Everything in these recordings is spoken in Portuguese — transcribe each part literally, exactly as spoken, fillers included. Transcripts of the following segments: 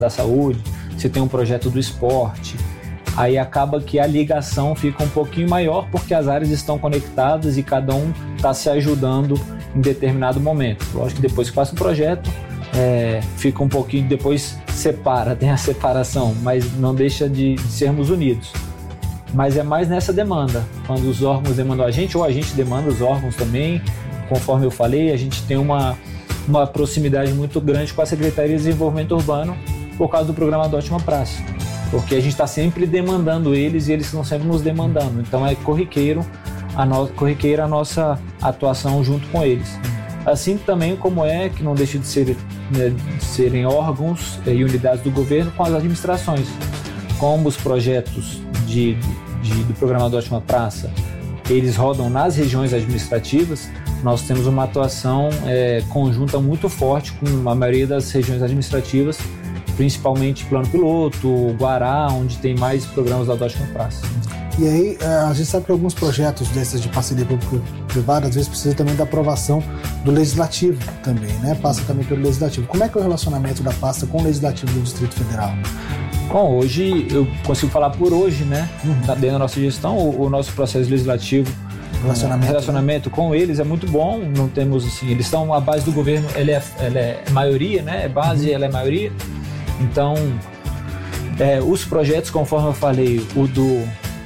da saúde, você tem um projeto do esporte, aí acaba que a ligação fica um pouquinho maior porque as áreas estão conectadas e cada um está se ajudando em determinado momento. Lógico que depois que passa o projeto, é, fica um pouquinho, depois separa, tem a separação, mas não deixa de, de sermos unidos. Mas é mais nessa demanda, quando os órgãos demandam a gente, ou a gente demanda os órgãos também, conforme eu falei, a gente tem uma, uma proximidade muito grande com a Secretaria de Desenvolvimento Urbano por causa do programa Adote uma Praça, porque a gente está sempre demandando eles e eles estão sempre nos demandando, então é corriqueiro a, no, corriqueira a nossa atuação junto com eles. Assim também como é que não deixa de, ser, né, de serem órgãos e unidades do governo com as administrações, como os projetos de, de, do programa Adote uma Praça, eles rodam nas regiões administrativas, nós temos uma atuação é, conjunta muito forte com a maioria das regiões administrativas, principalmente Plano Piloto, Guará, onde tem mais programas da Adote uma Praça. E aí, a gente sabe que alguns projetos desses de parceria público-privada, às vezes precisa também da aprovação do Legislativo também, né? Passa também pelo Legislativo. Como é que é o relacionamento da pasta com o Legislativo do Distrito Federal? Bom, hoje, eu consigo falar por hoje, né? Uhum. Dentro da nossa gestão, o, o nosso processo legislativo, relacionamento, relacionamento né? com eles é muito bom, não temos assim, eles estão, a base do governo, ela é, ela é maioria, né? É base, uhum. ela é maioria. Então, é, os projetos, conforme eu falei, o do...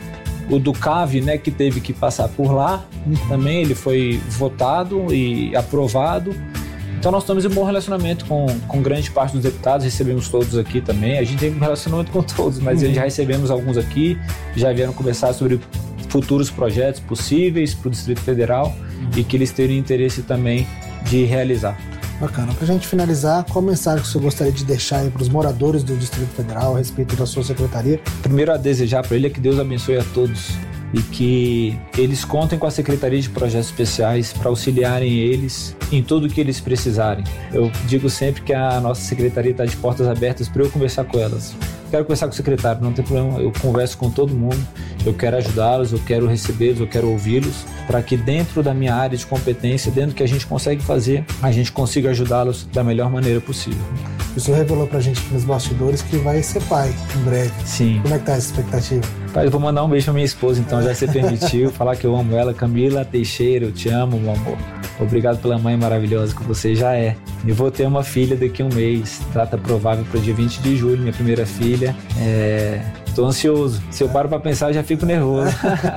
O do C A V, né, que teve que passar por lá, também ele foi votado e aprovado. Então nós estamos em um bom relacionamento com, com grande parte dos deputados, recebemos todos aqui também. A gente tem um relacionamento com todos, mas uhum. já recebemos alguns aqui, já vieram conversar sobre futuros projetos possíveis para o Distrito Federal uhum. e que eles teriam interesse também de realizar. Bacana. Para a gente finalizar, qual mensagem que você gostaria de deixar aí para os moradores do Distrito Federal a respeito da sua secretaria? Primeiro a desejar para ele é que Deus abençoe a todos e que eles contem com a Secretaria de Projetos Especiais para auxiliarem eles em tudo o que eles precisarem. Eu digo sempre que a nossa secretaria está de portas abertas para eu conversar com elas. Quero conversar com o secretário, não tem problema, eu converso com todo mundo, eu quero ajudá-los, eu quero recebê-los, eu quero ouvi-los, para que dentro da minha área de competência, dentro do que a gente consegue fazer, a gente consiga ajudá-los da melhor maneira possível. O senhor revelou pra gente aqui nos bastidores que vai ser pai em breve. Sim. Como é que tá essa expectativa? Pai, eu vou mandar um beijo pra minha esposa, então, já que você permitiu, falar que eu amo ela. Camila Teixeira, eu te amo, meu amor. Obrigado pela mãe maravilhosa que você já é. Eu vou ter uma filha daqui a um mês, data provável para o dia vinte de julho, minha primeira filha. É... Tô ansioso. Se eu paro para pensar, eu já fico nervoso.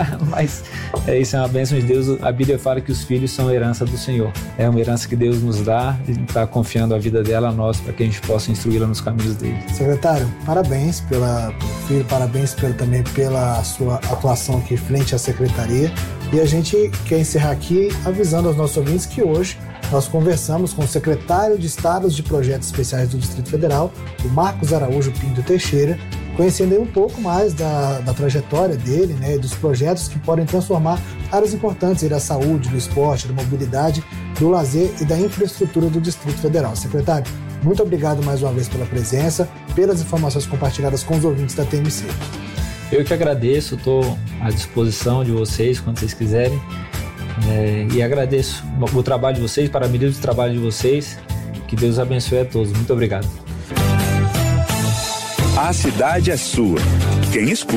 Mas é isso, é uma bênção de Deus. A Bíblia fala que os filhos são herança do Senhor. É uma herança que Deus nos dá e está confiando a vida dela a nós para que a gente possa instruí-la nos caminhos dele. Secretário, parabéns pela, pelo filho, parabéns pelo, também pela sua atuação aqui frente à secretaria. E a gente quer encerrar aqui avisando aos nossos ouvintes que hoje nós conversamos com o secretário de Estado de Projetos Especiais do Distrito Federal, o Marcos Araújo Pinto Teixeira, conhecendo aí um pouco mais da, da trajetória dele, né, e dos projetos que podem transformar áreas importantes aí da saúde, do esporte, da mobilidade, do lazer e da infraestrutura do Distrito Federal. Secretário, muito obrigado mais uma vez pela presença, pelas informações compartilhadas com os ouvintes da T M C. Eu que agradeço, estou à disposição de vocês quando vocês quiserem, é, e agradeço o trabalho de vocês, parabenizo o trabalho de vocês, que Deus abençoe a todos. Muito obrigado. A cidade é sua. Quem escuta